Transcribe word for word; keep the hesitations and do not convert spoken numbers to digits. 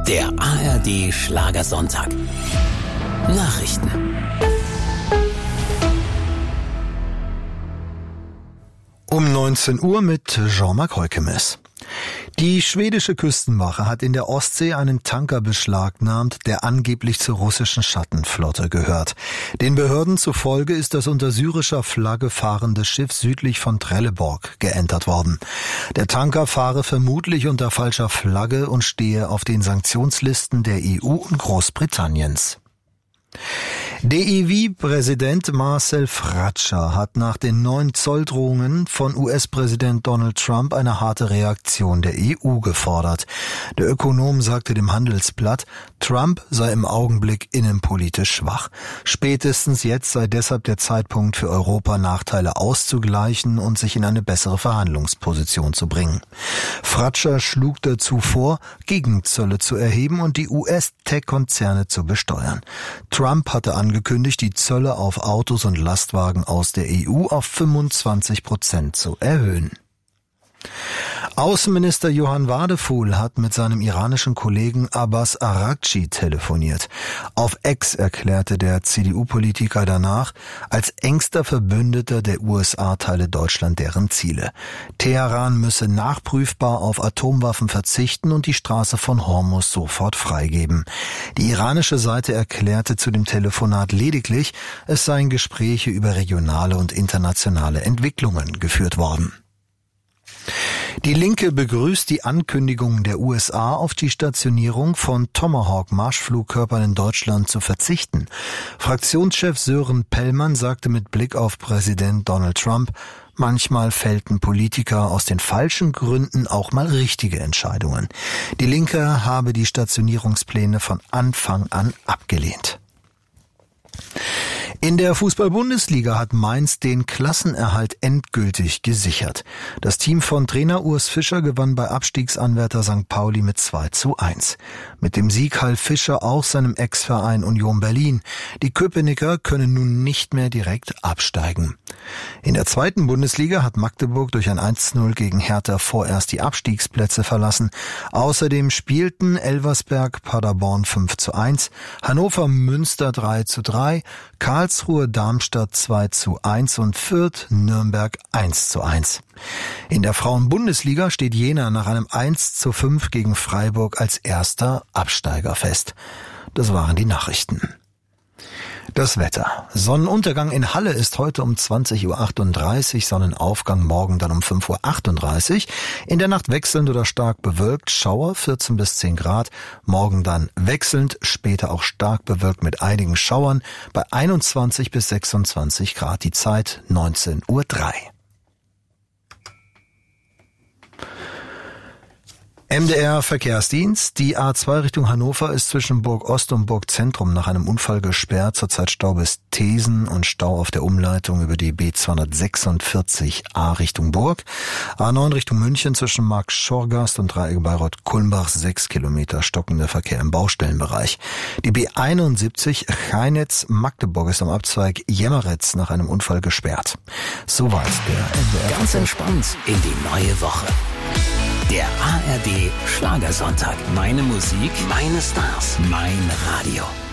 Der A R D Schlagersonntag. Nachrichten. Um neunzehn Uhr mit Jean-Marc Heukemes. Die schwedische Küstenwache hat in der Ostsee einen Tanker beschlagnahmt, der angeblich zur russischen Schattenflotte gehört. Den Behörden zufolge ist das unter syrischer Flagge fahrende Schiff südlich von Trelleborg geentert worden. Der Tanker fahre vermutlich unter falscher Flagge und stehe auf den Sanktionslisten der E U und Großbritanniens. D E W-Präsident Marcel Fratscher hat nach den neuen Zolldrohungen von U S-Präsident Donald Trump eine harte Reaktion der E U gefordert. Der Ökonom sagte dem Handelsblatt, Trump sei im Augenblick innenpolitisch schwach. Spätestens jetzt sei deshalb der Zeitpunkt für Europa, Nachteile auszugleichen und sich in eine bessere Verhandlungsposition zu bringen. Fratscher schlug dazu vor, Gegenzölle zu erheben und die U S-Tech-Konzerne zu besteuern. Trump hatte angekündigt, die Zölle auf Autos und Lastwagen aus der E U auf fünfundzwanzig Prozent zu erhöhen. Außenminister Johann Wadefuhl hat mit seinem iranischen Kollegen Abbas Araghchi telefoniert. Auf X erklärte der C D U-Politiker danach, als engster Verbündeter der U S A teile Deutschland deren Ziele. Teheran müsse nachprüfbar auf Atomwaffen verzichten und die Straße von Hormuz sofort freigeben. Die iranische Seite erklärte zu dem Telefonat lediglich, es seien Gespräche über regionale und internationale Entwicklungen geführt worden. Die Linke begrüßt die Ankündigung der U S A, auf die Stationierung von Tomahawk-Marschflugkörpern in Deutschland zu verzichten. Fraktionschef Sören Pellmann sagte mit Blick auf Präsident Donald Trump, manchmal fällten Politiker aus den falschen Gründen auch mal richtige Entscheidungen. Die Linke habe die Stationierungspläne von Anfang an abgelehnt. In der Fußball-Bundesliga hat Mainz den Klassenerhalt endgültig gesichert. Das Team von Trainer Urs Fischer gewann bei Abstiegsanwärter Sankt Pauli mit zwei zu eins. Mit dem Sieg half Fischer auch seinem Ex-Verein Union Berlin. Die Köpenicker können nun nicht mehr direkt absteigen. In der zweiten Bundesliga hat Magdeburg durch ein eins zu null gegen Hertha vorerst die Abstiegsplätze verlassen. Außerdem spielten Elversberg Paderborn fünf zu eins, Hannover Münster drei zu drei, Karlsruhe Darmstadt zwei zu eins und Fürth Nürnberg eins zu eins. In der Frauen-Bundesliga steht Jena nach einem eins zu fünf gegen Freiburg als erster Absteiger fest. Das waren die Nachrichten. Das Wetter. Sonnenuntergang in Halle ist heute um zwanzig Uhr achtunddreißig, Sonnenaufgang morgen dann um fünf Uhr achtunddreißig. In der Nacht wechselnd oder stark bewölkt, Schauer vierzehn bis zehn Grad. Morgen dann wechselnd, später auch stark bewölkt mit einigen Schauern bei einundzwanzig bis sechsundzwanzig Grad. Die Zeit neunzehn Uhr drei. M D R Verkehrsdienst. Die A zwei Richtung Hannover ist zwischen Burg Ost und Burg Zentrum nach einem Unfall gesperrt. Zurzeit Stau bis Thesen und Stau auf der Umleitung über die B zweihundertsechsundvierzig A Richtung Burg. A neun Richtung München zwischen Markt-Schorgast und Dreieck Bayreuth-Kulmbach sechs Kilometer stockender Verkehr im Baustellenbereich. Die B einundsiebzig Cheinitz-Magdeburg ist am Abzweig Jemmeritz nach einem Unfall gesperrt. Soweit der M D R. Ganz entspannt in die neue Woche. Der A R D Schlagersonntag. Meine Musik, meine Stars, mein Radio.